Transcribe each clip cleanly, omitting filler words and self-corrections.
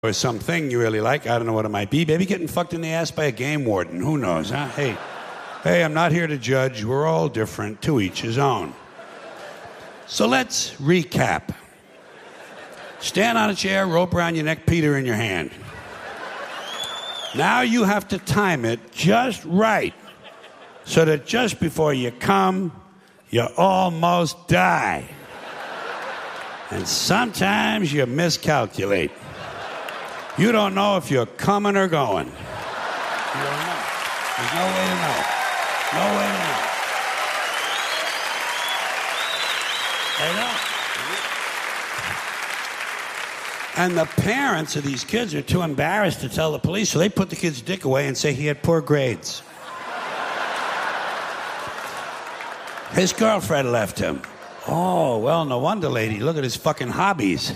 or something you really like. I don't know what it might be. Maybe getting fucked in the ass by a game warden. Who knows, huh? Hey, I'm not here to judge. We're all different. To each his own. So let's recap. Stand on a chair, rope around your neck, Peter in your hand. Now you have to time it just right so that just before you come, you almost die. And sometimes you miscalculate. You don't know if you're coming or going. You don't know. There's no way to know. No way to know. I know. And the parents of these kids are too embarrassed to tell the police, so they put the kid's dick away and say he had poor grades. His girlfriend left him. Oh, well, no wonder, lady. Look at his fucking hobbies.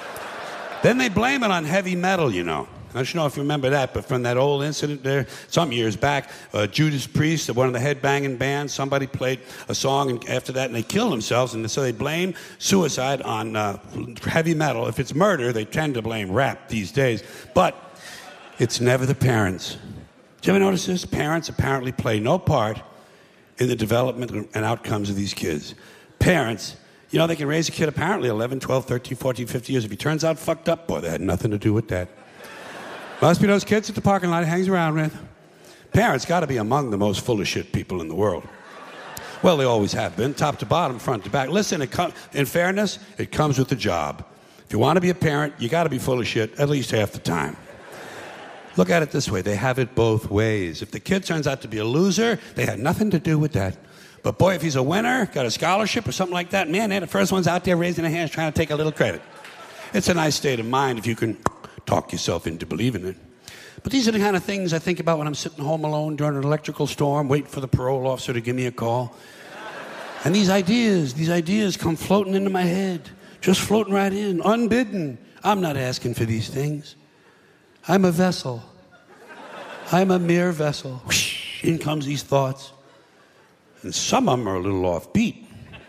Then they blame it on heavy metal, you know. I don't know if you remember that, but from that old incident there, some years back, Judas Priest, one of the headbanging bands, somebody played a song and after that, and they killed themselves, and so they blame suicide on heavy metal. If it's murder, they tend to blame rap these days. But it's never the parents. Did you ever notice this? Parents apparently play no part in the development and outcomes of these kids. Parents, you know, they can raise a kid apparently 11, 12, 13, 14, 15 years. If he turns out fucked up, boy, they had nothing to do with that. Must be those kids at the parking lot he hangs around with. Parents got to be among the most full of shit people in the world. Well, they always have been, top to bottom, front to back. Listen, in fairness, it comes with the job. If you want to be a parent, you got to be full of shit at least half the time. Look at it this way. They have it both ways. If the kid turns out to be a loser, they had nothing to do with that. But boy, if he's a winner, got a scholarship or something like that, man, they're the first ones out there raising their hands trying to take a little credit. It's a nice state of mind if you can talk yourself into believing it. But these are the kind of things I think about when I'm sitting home alone during an electrical storm, waiting for the parole officer to give me a call. And these ideas come floating into my head, just floating right in, unbidden. I'm not asking for these things. I'm a vessel. I'm a mere vessel. Whoosh, in comes these thoughts. And some of them are a little offbeat.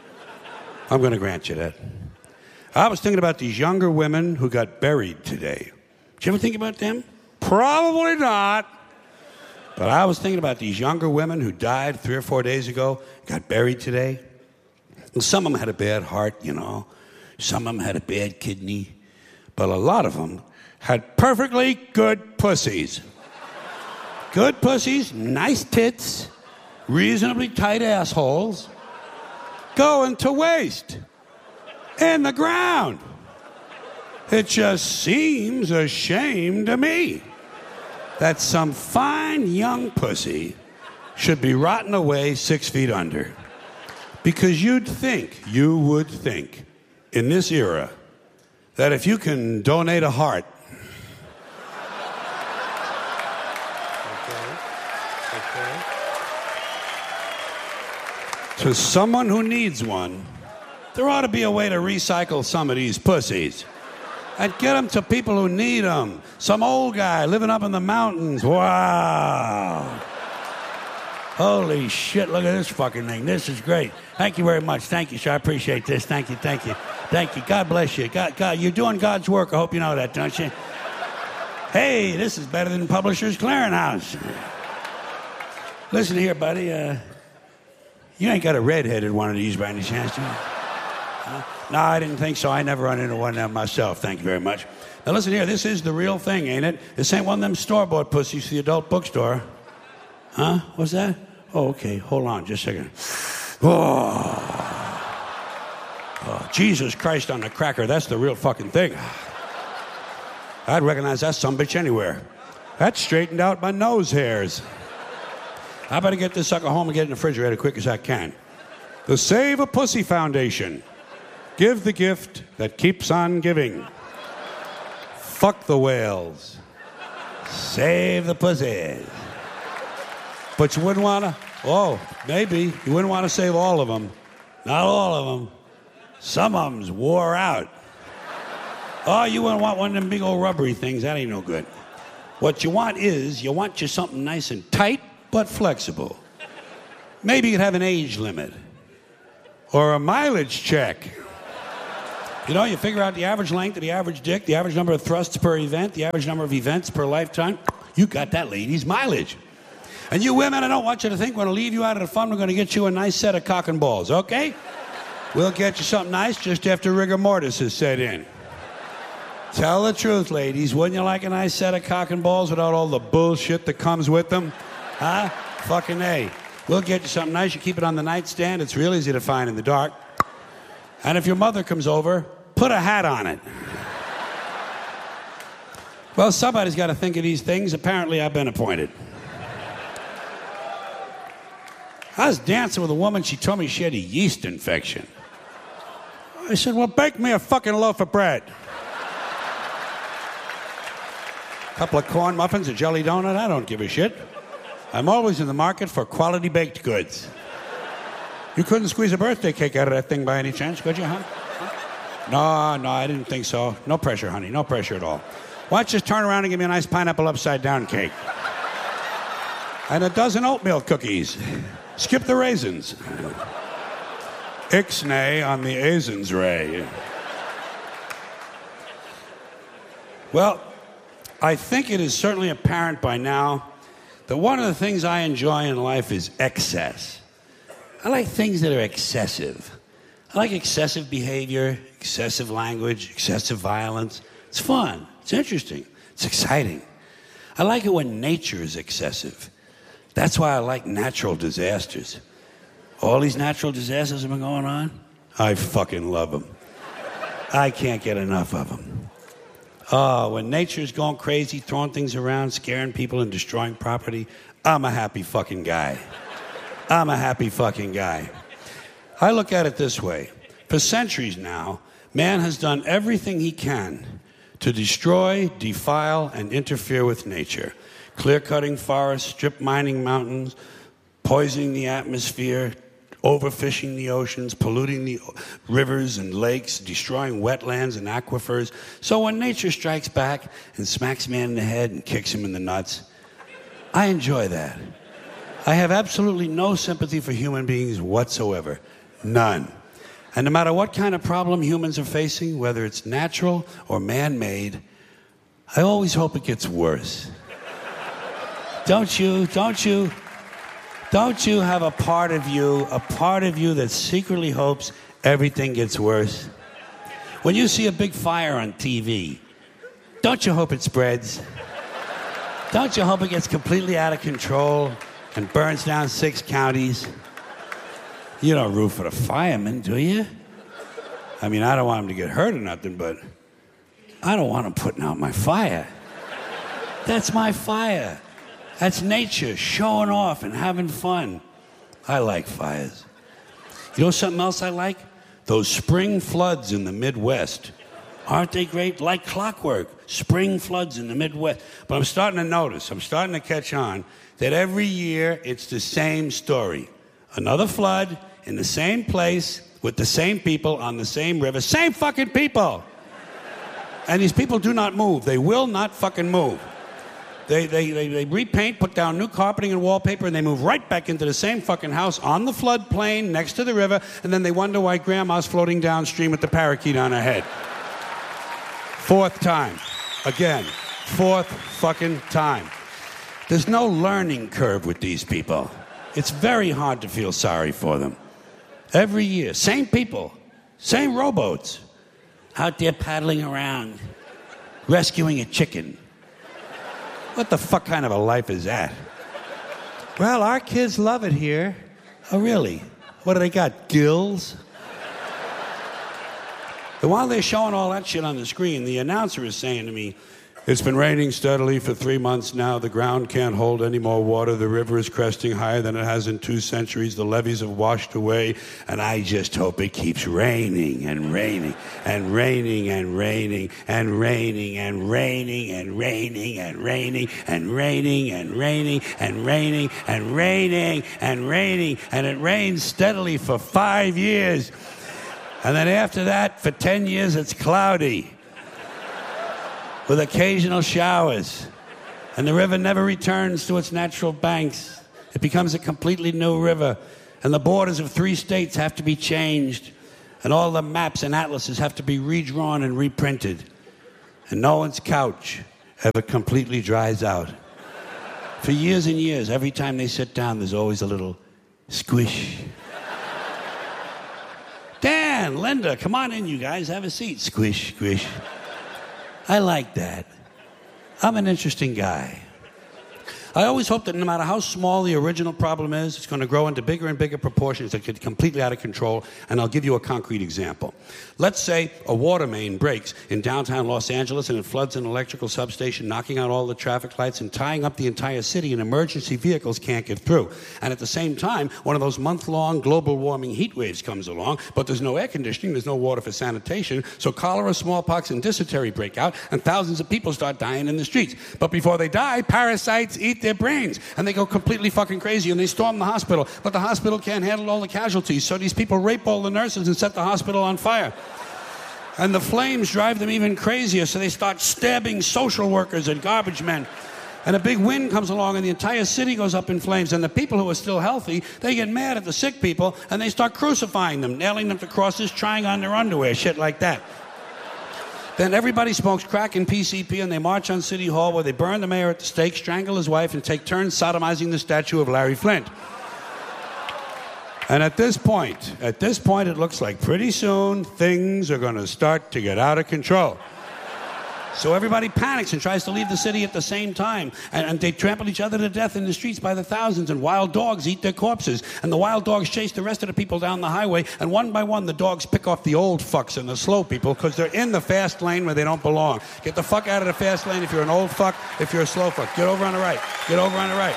I'm going to grant you that. I was thinking about these younger women who got buried today. Did you ever think about them? Probably not. But I was thinking about these younger women who died 3 or 4 days ago, got buried today. And some of them had a bad heart, you know. Some of them had a bad kidney. But a lot of them had perfectly good pussies. Good pussies, nice tits, reasonably tight assholes, going to waste in the ground. It just seems a shame to me that some fine young pussy should be rotting away 6 feet under. Because you would think, in this era, that if you can donate a heart, to someone who needs one, there ought to be a way to recycle some of these pussies and get them to people who need them. Some old guy living up in the mountains. Wow. Holy shit, look at this fucking thing. This is great. Thank you very much. Thank you, sir. I appreciate this. Thank you, thank you. Thank you. God bless you. God, you're doing God's work. I hope you know that, don't you? Hey, this is better than Publishers Clearinghouse. Listen here, buddy. You ain't got a red-headed one of these by any chance, do you? No, I didn't think so. I never run into one of them myself. Thank you very much. Now, listen here. This is the real thing, ain't it? This ain't one of them store-bought pussies to the adult bookstore. Huh? What's that? Oh, okay. Hold on just a second. Oh, Jesus Christ on the cracker. That's the real fucking thing. I'd recognize that sumbitch anywhere. That straightened out my nose hairs. I better get this sucker home and get it in the refrigerator quick as I can. The Save a Pussy Foundation. Give the gift that keeps on giving. Fuck the whales. Save the pussies. But you wouldn't want to, maybe. You wouldn't want to save all of them. Not all of them. Some of them's wore out. Oh, you wouldn't want one of them big old rubbery things. That ain't no good. What you want is, you want you something nice and tight, but flexible. Maybe you could have an age limit. Or a mileage check. You know, you figure out the average length of the average dick, the average number of thrusts per event, the average number of events per lifetime. You got that lady's mileage. And you women, I don't want you to think we're going to leave you out of the fun. We're going to get you a nice set of cock and balls, okay? We'll get you something nice just after rigor mortis is set in. Tell the truth, ladies. Wouldn't you like a nice set of cock and balls without all the bullshit that comes with them? Huh? Fucking A. We'll get you something nice. You keep it on the nightstand. It's real easy to find in the dark. And if your mother comes over, put a hat on it. Well, somebody's got to think of these things. Apparently, I've been appointed. I was dancing with a woman. She told me she had a yeast infection. I said, well, bake me a fucking loaf of bread. A couple of corn muffins, a jelly donut. I don't give a shit. I'm always in the market for quality baked goods. You couldn't squeeze a birthday cake out of that thing by any chance, could you, huh? No, I didn't think so. No pressure, honey. No pressure at all. Why don't you just turn around and give me a nice pineapple upside-down cake? And a dozen oatmeal cookies. Skip the raisins. Ixnay on the Aisins ray. Well, I think it is certainly apparent by now that one of the things I enjoy in life is excess. I like things that are excessive. I like excessive behavior, excessive language, excessive violence. It's fun. It's interesting. It's exciting. I like it when nature is excessive. That's why I like natural disasters. All these natural disasters have been going on. I fucking love them. I can't get enough of them. Oh, when nature's going crazy, throwing things around, scaring people and destroying property, I'm a happy fucking guy. I'm a happy fucking guy. I look at it this way. For centuries now, man has done everything he can to destroy, defile, and interfere with nature. Clear-cutting forests, strip mining mountains, poisoning the atmosphere, overfishing the oceans, polluting the rivers and lakes, destroying wetlands and aquifers. So when nature strikes back and smacks man in the head and kicks him in the nuts, I enjoy that. I have absolutely no sympathy for human beings whatsoever. None. And no matter what kind of problem humans are facing, whether it's natural or man-made, I always hope it gets worse. Don't you have a part of you that secretly hopes everything gets worse? When you see a big fire on TV, don't you hope it spreads? Don't you hope it gets completely out of control and burns down 6 counties? You don't root for the firemen, do you? I mean, I don't want them to get hurt or nothing, but I don't want them putting out my fire. That's my fire. That's nature showing off and having fun. I like fires. You know something else I like? Those spring floods in the Midwest. Aren't they great? Like clockwork. Spring floods in the Midwest. But I'm starting to notice, I'm starting to catch on that every year it's the same story. Another flood in the same place with the same people on the same river. Same fucking people. And these people do not move. They will not fucking move. They repaint, put down new carpeting and wallpaper, and they move right back into the same fucking house on the floodplain next to the river, and then they wonder why grandma's floating downstream with the parakeet on her head. 4th time. Again. 4th fucking time. There's no learning curve with these people. It's very hard to feel sorry for them. Every year, same people, same rowboats, out there paddling around, rescuing a chicken. What the fuck kind of a life is that? Well, our kids love it here. Oh, really? What do they got, gills? And while they're showing all that shit on the screen, the announcer is saying to me, it's been raining steadily for 3 months now. The ground can't hold any more water. The river is cresting higher than it has in 2 centuries. The levees have washed away. And I just hope it keeps raining and raining and raining and raining and raining and raining and raining and raining and raining and raining and raining and raining and raining. And it rains steadily for 5 years. And then after that, for 10 years, it's cloudy, with occasional showers. And the river never returns to its natural banks. It becomes a completely new river. And the borders of 3 states have to be changed. And all the maps and atlases have to be redrawn and reprinted. And no one's couch ever completely dries out. For years and years, every time they sit down, there's always a little squish. Dan, Linda, come on in, you guys. Have a seat. Squish, squish. I like that. I'm an interesting guy. I always hope that no matter how small the original problem is, it's going to grow into bigger and bigger proportions that get completely out of control. And I'll give you a concrete example. Let's say a water main breaks in downtown Los Angeles and it floods an electrical substation, knocking out all the traffic lights and tying up the entire city, and emergency vehicles can't get through. And at the same time, one of those month-long global warming heat waves comes along, but there's no air conditioning, there's no water for sanitation, so cholera, smallpox, and dysentery break out, and thousands of people start dying in the streets. But before they die, parasites eat their brains, and they go completely fucking crazy, and they storm the hospital, but the hospital can't handle all the casualties, so these people rape all the nurses and set the hospital on fire. And the flames drive them even crazier, so they start stabbing social workers and garbage men. And a big wind comes along, and the entire city goes up in flames, and the people who are still healthy, they get mad at the sick people, and they start crucifying them, nailing them to crosses, trying on their underwear, shit like that. Then everybody smokes crack and PCP, and they march on City Hall where they burn the mayor at the stake, strangle his wife, and take turns sodomizing the statue of Larry Flint. And at this point, it looks like pretty soon things are going to start to get out of control. So everybody panics and tries to leave the city at the same time. And they trample each other to death in the streets by the thousands, and wild dogs eat their corpses. And the wild dogs chase the rest of the people down the highway, and one by one the dogs pick off the old fucks and the slow people because they're in the fast lane where they don't belong. Get the fuck out of the fast lane if you're an old fuck, if you're a slow fuck. Get over on the right. Get over on the right.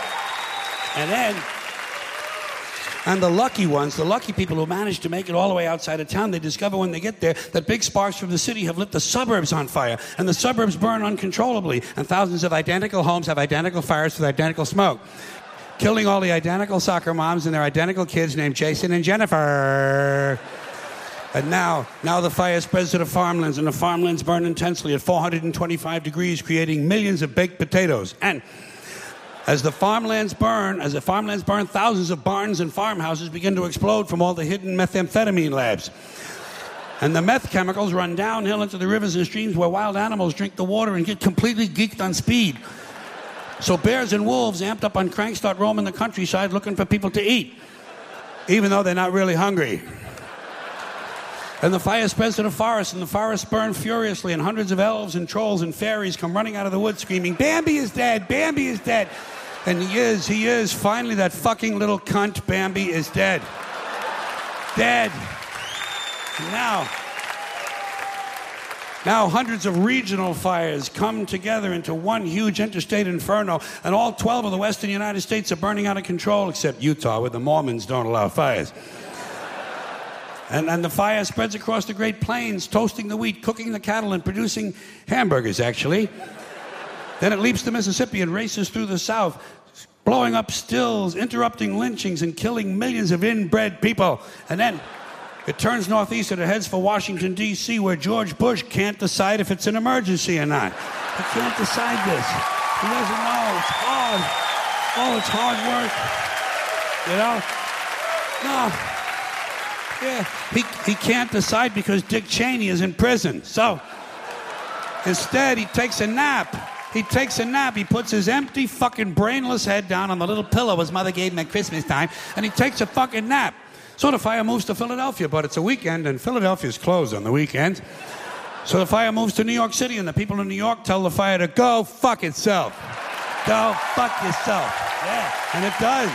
And the lucky ones, the lucky people who manage to make it all the way outside of town, they discover when they get there that big sparks from the city have lit the suburbs on fire. And the suburbs burn uncontrollably. And thousands of identical homes have identical fires with identical smoke, killing all the identical soccer moms and their identical kids named Jason and Jennifer. And now the fire spreads to the farmlands, and the farmlands burn intensely at 425 degrees, creating millions of baked potatoes. And as the farmlands burn, thousands of barns and farmhouses begin to explode from all the hidden methamphetamine labs. And the meth chemicals run downhill into the rivers and streams where wild animals drink the water and get completely geeked on speed. So bears and wolves, amped up on crank, start roaming the countryside looking for people to eat, even though they're not really hungry. And the fire spreads to the forest, and the forests burn furiously, and hundreds of elves and trolls and fairies come running out of the woods screaming, "Bambi is dead! Bambi is dead!" And he is. Finally, that fucking little cunt, Bambi, is dead. Dead. Now hundreds of regional fires come together into one huge interstate inferno, and all 12 of the western United States are burning out of control, except Utah, where the Mormons don't allow fires. And the fire spreads across the Great Plains, toasting the wheat, cooking the cattle, and producing hamburgers, actually. Then it leaps the Mississippi and races through the South, blowing up stills, interrupting lynchings, and killing millions of inbred people. And then it turns northeast and it heads for Washington, D.C., where George Bush can't decide if it's an emergency or not. He can't decide this. He doesn't know. It's hard. Oh, it's hard work. You know? No. Yeah. He can't decide because Dick Cheney is in prison. So instead, he takes a nap. He puts his empty, fucking brainless head down on the little pillow his mother gave him at Christmas time, and he takes a fucking nap. So the fire moves to Philadelphia, but it's a weekend, and Philadelphia's closed on the weekends. So the fire moves to New York City, and the people in New York tell the fire to go fuck itself. Go fuck yourself. Yeah, and it does.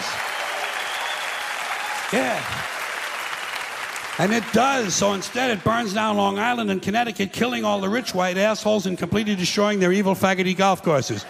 Yeah. And it does. So instead, it burns down Long Island and Connecticut, killing all the rich white assholes and completely destroying their evil faggoty golf courses.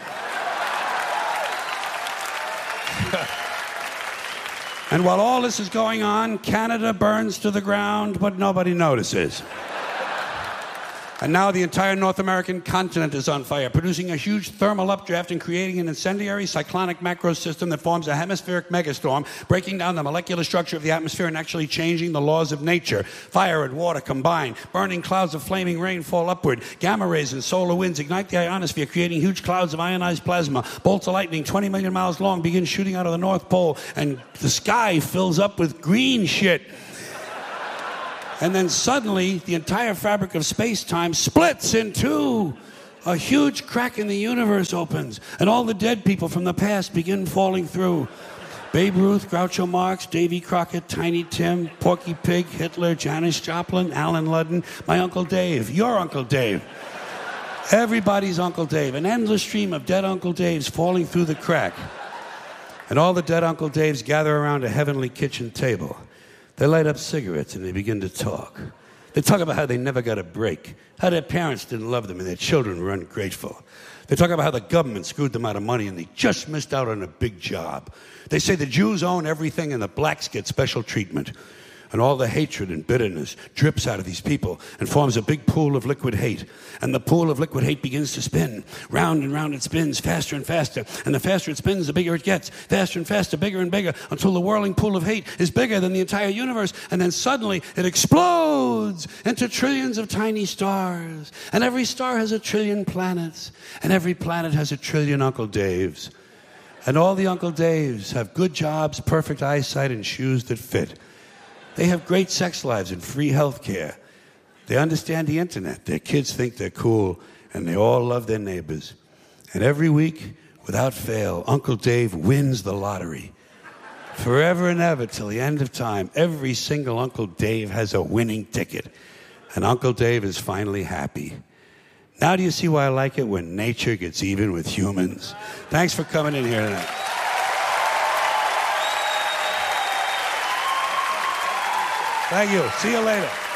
And while all this is going on, Canada burns to the ground, but nobody notices. And now the entire North American continent is on fire, producing a huge thermal updraft and creating an incendiary cyclonic macro system that forms a hemispheric megastorm, breaking down the molecular structure of the atmosphere and actually changing the laws of nature. Fire and water combine. Burning clouds of flaming rain fall upward. Gamma rays and solar winds ignite the ionosphere, creating huge clouds of ionized plasma. Bolts of lightning 20 million miles long begin shooting out of the North Pole, and the sky fills up with green shit. And then suddenly, the entire fabric of space-time splits in two. A huge crack in the universe opens, and all the dead people from the past begin falling through. Babe Ruth, Groucho Marx, Davy Crockett, Tiny Tim, Porky Pig, Hitler, Janis Joplin, Alan Ludden, my Uncle Dave, your Uncle Dave. Everybody's Uncle Dave. An endless stream of dead Uncle Daves falling through the crack. And all the dead Uncle Daves gather around a heavenly kitchen table. They light up cigarettes and they begin to talk. They talk about how they never got a break, how their parents didn't love them and their children were ungrateful. They talk about how the government screwed them out of money and they just missed out on a big job. They say the Jews own everything and the blacks get special treatment. And all the hatred and bitterness drips out of these people and forms a big pool of liquid hate. And the pool of liquid hate begins to spin. Round and round it spins, faster and faster. And the faster it spins, the bigger it gets. Faster and faster, bigger and bigger, until the whirling pool of hate is bigger than the entire universe. And then suddenly it explodes into trillions of tiny stars. And every star has a trillion planets. And every planet has a trillion Uncle Daves. And all the Uncle Daves have good jobs, perfect eyesight, and shoes that fit. They have great sex lives and free health care. They understand the internet. Their kids think they're cool, and they all love their neighbors. And every week, without fail, Uncle Dave wins the lottery. Forever and ever, till the end of time, every single Uncle Dave has a winning ticket. And Uncle Dave is finally happy. Now do you see why I like it when nature gets even with humans? Thanks for coming in here tonight. Thank you. See you later.